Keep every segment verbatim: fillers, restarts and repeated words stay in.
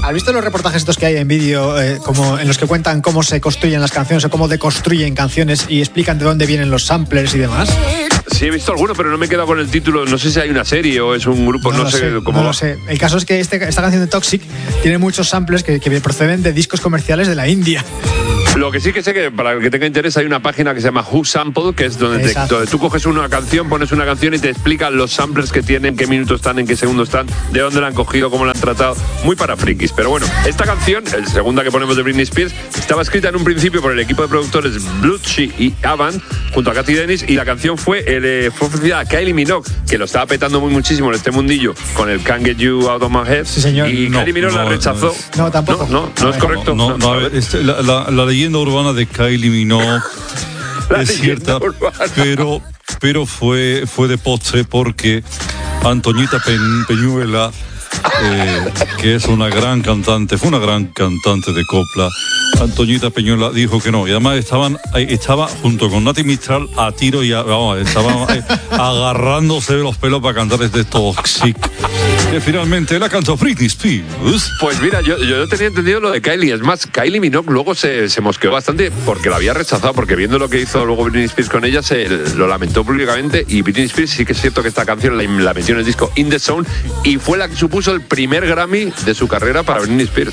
¿Has visto los reportajes estos que hay en vídeo, eh, como en los que cuentan cómo se construyen las canciones o cómo deconstruyen canciones y explican de dónde vienen los samplers y demás? Sí, he visto alguno, pero no me he quedado con el título. No sé si hay una serie o es un grupo, no, no sé, sé cómo no va. lo sé. El caso es que este, esta canción de Toxic tiene muchos samplers que, que proceden de discos comerciales de la India. Lo que sí que sé que para el que tenga interés hay una página que se llama Who Sample, que es donde, te, donde tú coges una canción, pones una canción y te explican los samplers que tienen, qué minutos están, en qué segundo están, de dónde la han cogido, cómo la han tratado. Muy para frikis. Pero bueno, esta canción, la segunda que ponemos de Britney Spears, estaba escrita en un principio por el equipo de productores Blutshy y Avant, junto a Cathy Dennis, y la canción fue, eh, fue ofrecida a Kylie Minogue, que lo estaba petando muy muchísimo en este mundillo con el Can't Get You Out of My Head. Sí, señor. Y No, Kylie Minogue no, la rechazó. No, no tampoco. No, no, no es correcto. No, no, a ver, este, la, la, la leyenda urbana de Kylie Minogue La es leyenda cierta, urbana. pero, pero fue, fue de postre porque Antoñita Pen- Peñuela, eh, que es una gran cantante, fue una gran cantante de copla, Antoñita Peñuela dijo que no, y además estaban, estaba junto con Nati Mistral a tiro y a, vamos, estaban eh, agarrándose de los pelos para cantar este Toxic, que finalmente la cantó Britney Spears. Pues mira, yo, yo tenía entendido lo de Kylie. Es más, Kylie Minogue luego se, se mosqueó bastante porque la había rechazado, porque viendo lo que hizo luego Britney Spears con ella, se lo lamentó públicamente. Y Britney Spears sí que es cierto que esta canción la, la metió en el disco In The Zone y fue la que supuso el primer Grammy de su carrera para Britney Spears.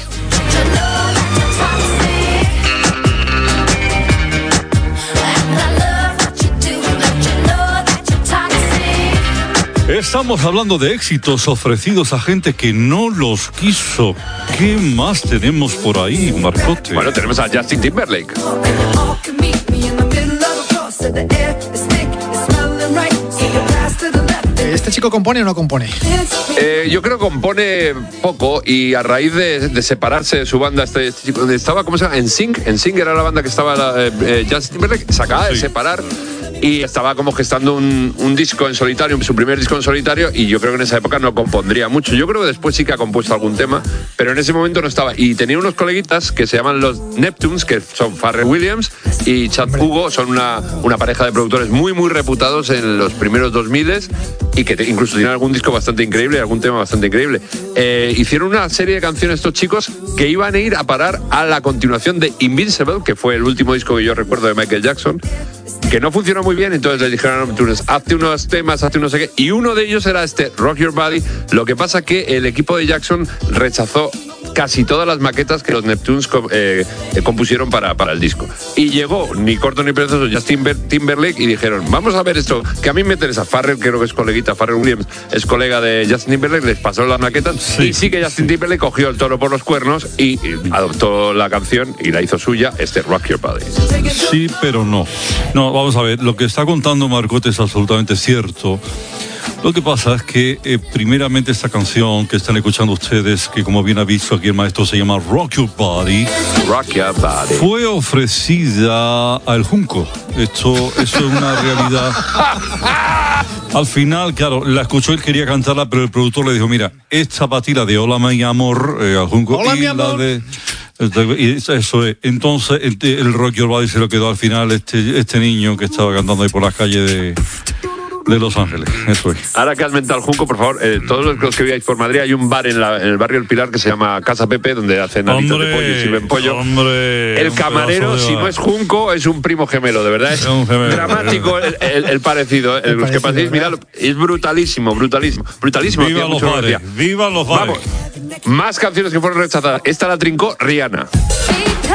Estamos hablando de éxitos ofrecidos a gente que no los quiso. ¿Qué más tenemos por ahí, Marcote? Bueno, tenemos a Justin Timberlake. ¿Este chico compone o no compone? Eh, yo creo que compone poco y a raíz de, de separarse de su banda, este chico estaba, ¿cómo se llama? En Sync, en Sync era la banda que estaba eh, eh, Justin Timberlake, se acaba de Sí. separar y estaba como gestando un, un disco en solitario, su primer disco en solitario, y yo creo que en esa época no compondría mucho. Yo creo que después sí que ha compuesto algún tema, pero en ese momento no estaba. Y tenía unos coleguitas que se llaman los Neptunes, que son Pharrell Williams y Chad Hugo, son una, una pareja de productores muy, muy reputados en los primeros dos mil y que te, incluso tienen algún disco bastante increíble, algún tema bastante increíble. Eh, hicieron una serie de canciones estos chicos que iban a ir a parar a la continuación de Invincible, que fue el último disco que yo recuerdo de Michael Jackson, que no funcionó muy bien, entonces les dijeron a los Neptunes, hazte unos temas, hazte no sé qué, y uno de ellos era este, Rock Your Body. Lo que pasa que el equipo de Jackson rechazó casi todas las maquetas que los Neptunes eh, compusieron para, para el disco. Y llegó ni corto ni perezoso Justin Timberlake y dijeron, vamos a ver esto, que a mí me interesa. Pharrell, creo que es coleguita, Pharrell Williams es colega de Justin Timberlake, les pasó las maquetas, sí. Y sí que Justin Timberlake cogió el toro por los cuernos y adoptó la canción y la hizo suya, este Rock Your Body. Sí, pero no. No, vamos a ver, lo que está contando Marcote es absolutamente cierto. Lo que pasa es que, eh, primeramente, esta canción que están escuchando ustedes, que como bien ha visto aquí el maestro, se llama Rock Your Body, Rock Your Body, fue ofrecida al Junco. Esto, eso es una realidad. Al final, claro, la escuchó, él quería cantarla, pero el productor le dijo, mira, esta patila de Hola mi amor, eh, al Junco, Hola, y mi la amor. de... Y eso es. Entonces el, el Rock Your Body se lo quedó al final este, este niño que estaba cantando ahí por las calles de, de Los Ángeles. Eso es. Ahora que has mentado el Junco, por favor, eh, todos los que viváis por Madrid, hay un bar en, la, en el barrio El Pilar que se llama Casa Pepe, donde hacen alitos de pollo y sirven pollo. Hombre, el camarero, si no es Junco, es un primo gemelo, de verdad. Es, es un gemelo, dramático el, el, el parecido. El, el los parecido, que paséis, miradlo, es brutalísimo, brutalísimo. Brutalísimo. Viva los bares, viva los bares. Vamos, más canciones que fueron rechazadas. Esta la trincó Rihanna.